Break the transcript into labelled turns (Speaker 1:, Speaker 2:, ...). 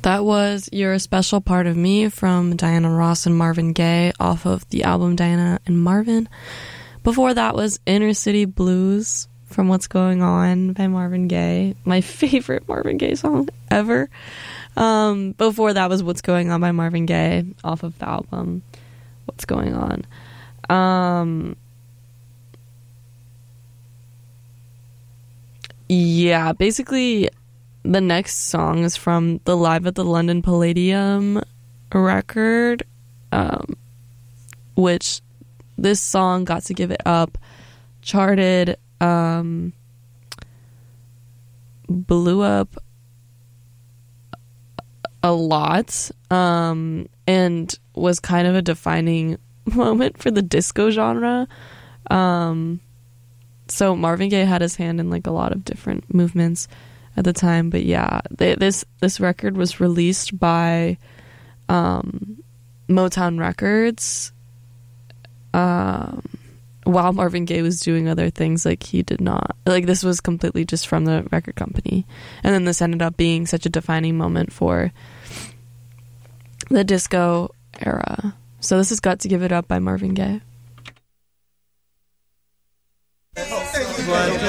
Speaker 1: That was You're a Special Part of Me from Diana Ross and Marvin Gaye off of the album Diana and Marvin. Before that was Inner City Blues from What's Going On by Marvin Gaye. My favorite Marvin Gaye song ever. Before that was What's Going On by Marvin Gaye off of the album What's Going On. Yeah, basically the next song is from the Live at the London Palladium record, which this song, Got to Give It Up, charted, blew up a lot, and was kind of a defining moment for the disco genre. So Marvin Gaye had his hand in like a lot of different movements at the time, but yeah, this record was released by Motown Records while Marvin Gaye was doing other things. Like, he did not, like, this was completely just from the record company, and then this ended up being such a defining moment for the disco era. So this has Got to Give It Up by Marvin Gaye.